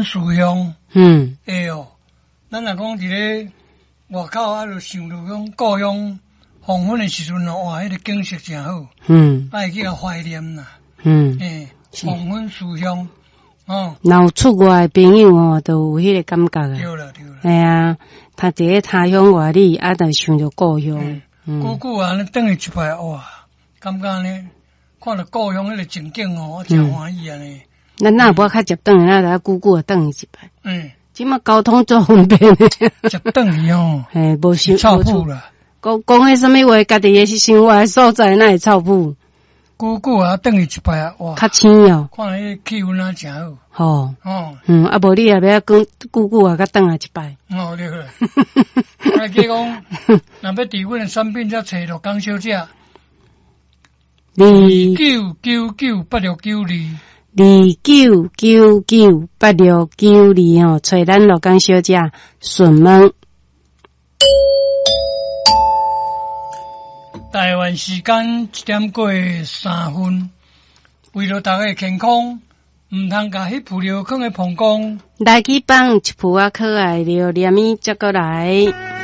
思乡。哎哟，咱若讲伫咧外口啊，就想着讲故乡黄昏的时阵哦，哇，迄个景色真好。会去甲怀念啦。黄昏思乡。 若有出外的朋友哦，都有迄个感觉啊。 对啦。 哎呀，他伫咧他乡外里，啊，就想着故乡。 久啊，咱等去一摆，哇，感觉呢，看到故乡迄个情景哦，我真欢喜安尼。 咱哪无较接转去，咱来久啊等去一摆。即马交通足方便的。 接转去哦。 无想臭埔啦。 讲迄什么话，家己的生活的所在，哪会臭埔？ 久啊，等去一摆，哇， 较青哦。 看迄气氛啊，真好。啊，无你也要讲久啊，甲等下一摆。 对啦。啊，计讲，若要伫阮的产品才找着江小姐。29998692。29998692哦，找咱罗江小姐顺门。台湾时间1点过3分，为了大家的健康，唔通甲迄副料放喺膀胱。来去放一副可爱料，连咪接过来。